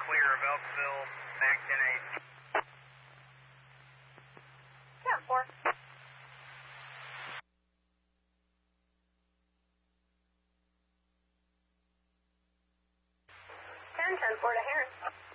clear of Elkville, back 10-8. Yeah, 4. 10-4 to Heron.